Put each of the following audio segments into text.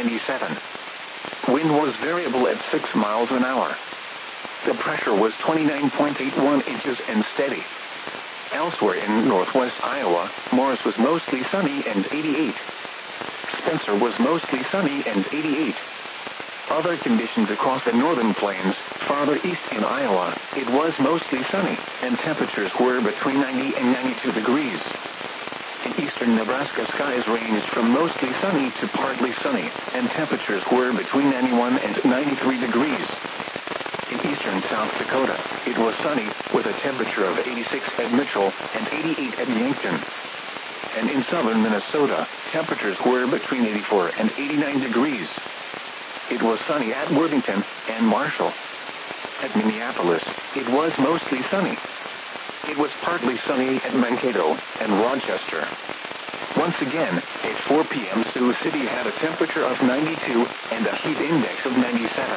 97. Wind was variable at 6 miles an hour. The pressure was 29.81 inches and steady. Elsewhere in northwest Iowa, Morris was mostly sunny and 88. Spencer was mostly sunny and 88. Other conditions across the northern plains, farther east in Iowa, it was mostly sunny, and temperatures were between 90 and 92 degrees. In eastern Nebraska, skies ranged from mostly sunny to partly sunny, and temperatures were between 91 and 93 degrees. In eastern South Dakota, it was sunny, with a temperature of 86 at Mitchell and 88 at Yankton. And in southern Minnesota, temperatures were between 84 and 89 degrees. It was sunny at Worthington and Marshall. At Minneapolis, it was mostly sunny. It was partly sunny at Mankato and Rochester. Once again, at 4 p.m. Sioux City had a temperature of 92 and a heat index of 97.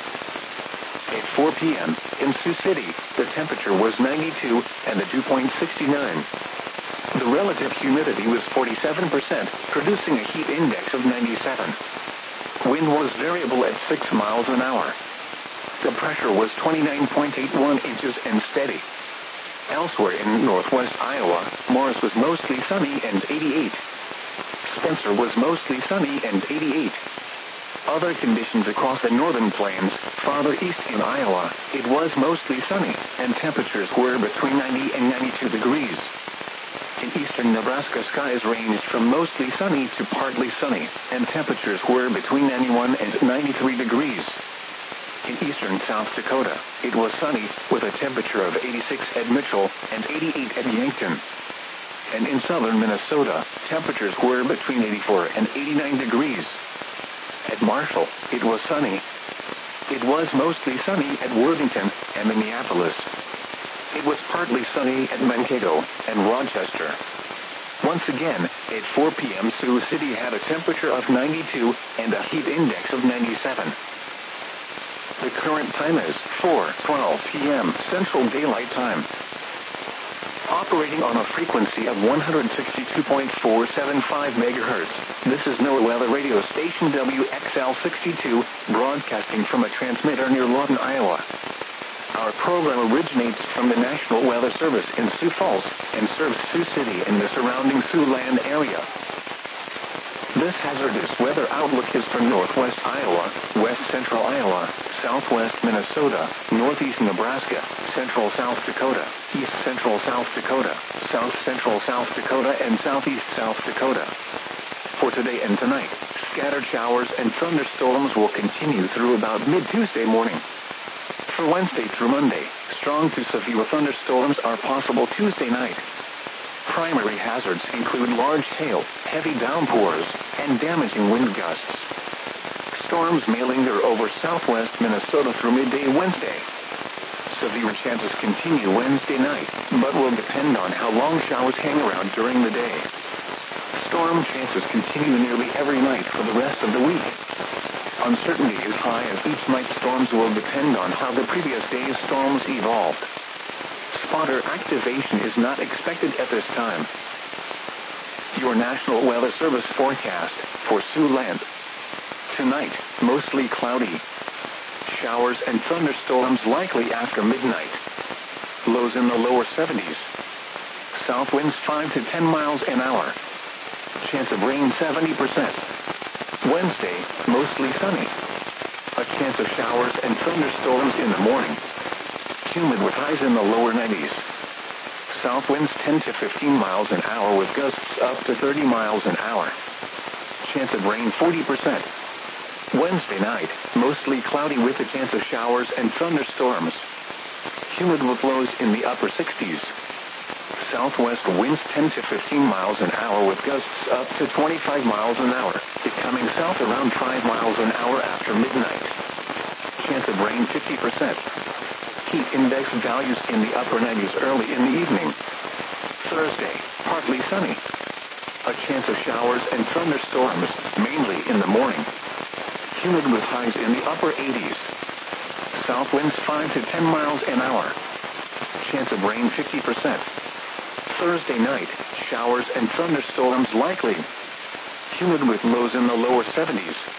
At 4 p.m. in Sioux City, the temperature was 92 and the dew point 69. The relative humidity was 47%, producing a heat index of 97. Wind was variable at 6 miles an hour. The pressure was 29.81 inches and steady. Elsewhere in northwest Iowa, Morris was mostly sunny and 88. Spencer was mostly sunny and 88. Other conditions across the northern plains, farther east in Iowa, it was mostly sunny, and temperatures were between 90 and 92 degrees. In eastern Nebraska, skies ranged from mostly sunny to partly sunny, and temperatures were between 91 and 93 degrees. In eastern South Dakota, it was sunny, with a temperature of 86 at Mitchell and 88 at Yankton. And in southern Minnesota, temperatures were between 84 and 89 degrees. At Marshall, it was sunny. It was mostly sunny at Worthington and Minneapolis. It was partly sunny at Mankato and Rochester. Once again, at 4 p.m. Sioux City had a temperature of 92 and a heat index of 97. The current time is 4:12 p.m. Central Daylight Time. Operating on a frequency of 162.475 megahertz, this is NOAA Weather Radio Station WXL62, broadcasting from a transmitter near Lawton, Iowa. Our program originates from the National Weather Service in Sioux Falls and serves Sioux City and the surrounding Siouxland area. This hazardous weather outlook is for northwest Iowa, west central Iowa, southwest Minnesota, northeast Nebraska, central South Dakota, east central South Dakota, south central South Dakota, and southeast South Dakota. For today and tonight, scattered showers and thunderstorms will continue through about mid-Tuesday morning. For Wednesday through Monday, strong to severe thunderstorms are possible Tuesday night. Primary hazards include large hail, heavy downpours, and damaging wind gusts. Storms may linger over southwest Minnesota through midday Wednesday. Severe chances continue Wednesday night, but will depend on how long showers hang around during the day. Storm chances continue nearly every night for the rest of the week. Uncertainty is high as each night's storms will depend on how the previous day's storms evolved. Spotter activation is not expected at this time. Your National Weather Service forecast for Siouxland. Tonight, mostly cloudy. Showers and thunderstorms likely after midnight. Lows in the lower 70s. South winds 5 to 10 miles an hour. Chance of rain 70%. Wednesday, mostly sunny. A chance of showers and thunderstorms in the morning. Humid with highs in the lower 90s. South winds 10 to 15 miles an hour with gusts up to 30 miles an hour. Chance of rain 40%. Wednesday night, mostly cloudy with a chance of showers and thunderstorms. Humid with lows in the upper 60s. Southwest winds 10 to 15 miles an hour with gusts up to 25 miles an hour, becoming south around 5 miles an hour after midnight. Chance of rain 50%. Heat index values in the upper 90s early in the evening. Thursday, partly sunny. A chance of showers and thunderstorms, mainly in the morning. Humid with highs in the upper 80s. South winds 5 to 10 miles an hour. Chance of rain 50%. Thursday night, showers and thunderstorms likely. Humid with lows in the lower 70s.